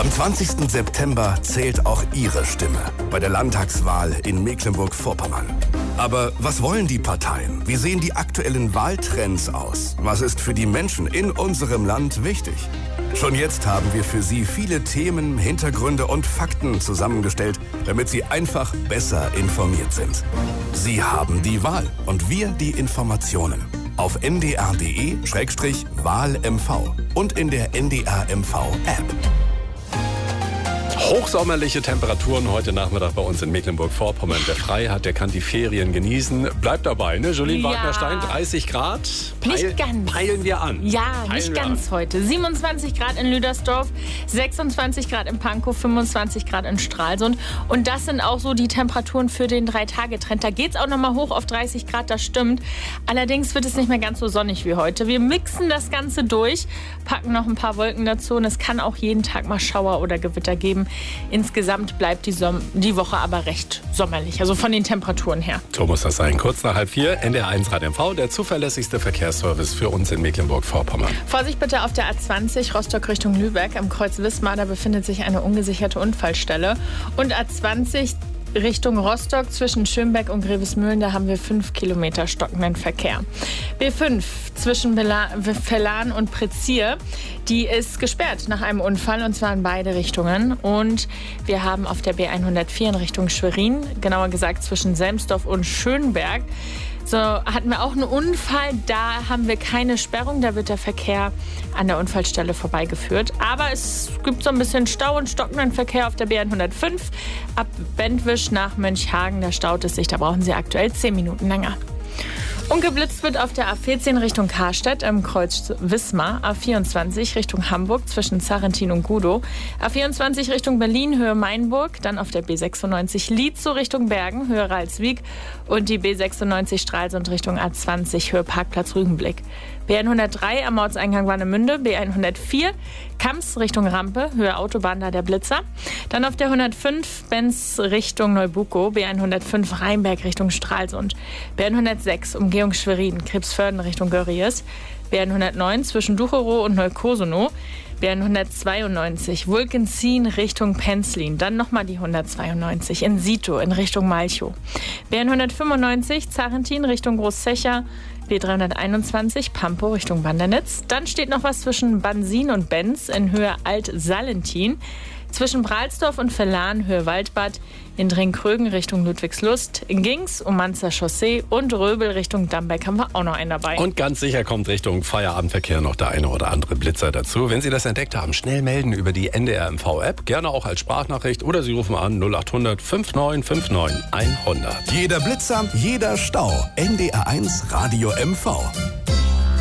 Am 20. September zählt auch Ihre Stimme bei der Landtagswahl in Mecklenburg-Vorpommern. Aber was wollen die Parteien? Wie sehen die aktuellen Wahltrends aus? Was ist für die Menschen in unserem Land wichtig? Schon jetzt haben wir für Sie viele Themen, Hintergründe und Fakten zusammengestellt, damit Sie einfach besser informiert sind. Sie haben die Wahl und wir die Informationen. Auf ndr.de/wahlmv und in der NDR-MV-App. Hochsommerliche Temperaturen heute Nachmittag bei uns in Mecklenburg-Vorpommern. Wer frei hat, der kann die Ferien genießen. Bleibt dabei, ne? Jolene Wagner-Stein, 30 Grad. Nicht ganz. Peilen wir an. Ja, nicht ganz heute. 27 Grad in Lüdersdorf, 26 Grad in Pankow, 25 Grad in Stralsund. Und das sind auch so die Temperaturen für den 3-Tage-Trend. Da geht es auch nochmal hoch auf 30 Grad, das stimmt. Allerdings wird es nicht mehr ganz so sonnig wie heute. Wir mixen das Ganze durch, packen noch ein paar Wolken dazu und es kann auch jeden Tag mal Schauer oder Gewitter geben. Insgesamt bleibt die Woche aber recht sommerlich, also von den Temperaturen her. So muss das sein. Kurz nach 3:30, NDR1 Rad MV, der zuverlässigste Verkehrsservice für uns in Mecklenburg-Vorpommern. Vorsicht bitte auf der A20 Rostock Richtung Lübeck am Kreuz Wismar, da befindet sich eine ungesicherte Unfallstelle. Und A20 Richtung Rostock zwischen Schönbeck und Grevesmühlen, da haben wir 5 Kilometer stockenden Verkehr. B5 zwischen Verlan und Prezier, die ist gesperrt nach einem Unfall und zwar in beide Richtungen. Und wir haben auf der B104 in Richtung Schwerin, genauer gesagt zwischen Selmsdorf und Schönberg, so hatten wir auch einen Unfall, da haben wir keine Sperrung, da wird der Verkehr an der Unfallstelle vorbeigeführt. Aber es gibt so ein bisschen Stau und stockenden Verkehr auf der B105 ab Bentwisch nach Mönchhagen, da staut es sich, da brauchen Sie aktuell 10 Minuten länger. Und geblitzt wird auf der A14 Richtung Karstadt am Kreuz Wismar, A24 Richtung Hamburg zwischen Zarrentin und Gudow, A24 Richtung Berlin, Höhe Mainburg, dann auf der B96 Lietzow Richtung Bergen, Höhe Ralswiek und die B96 Stralsund Richtung A20, Höhe Parkplatz Rügenblick. B103 am Ortseingang Warnemünde, B104 Kamps Richtung Rampe, Höhe Autobahn, da der Blitzer. Dann auf der 105 Benz Richtung Neubukow, B105 Rheinberg Richtung Stralsund, B106 Umgehung Schwerin, Krebsförden Richtung Görries, B109 zwischen Ducherow und Neukosonow, B192 Wulkenzien Richtung Penzlin, dann nochmal die 192 in Sito in Richtung Malchow, B195 Zarrentin Richtung Großzecher, B321 Pampo Richtung Bandernitz. Dann steht noch was zwischen Bansin und Benz in Höhe Alt-Salentin. Zwischen Bralsdorf und Verlan, Höhe Waldbad, in Dringkrögen Richtung Ludwigslust, in Gings, Umanzer Chaussee und Röbel Richtung Dambeck haben wir auch noch einen dabei. Und ganz sicher kommt Richtung Feierabendverkehr noch der eine oder andere Blitzer dazu. Wenn Sie das entdeckt haben, schnell melden über die NDR-MV-App, gerne auch als Sprachnachricht oder Sie rufen an 0800 5959 100. Jeder Blitzer, jeder Stau. NDR1 Radio MV.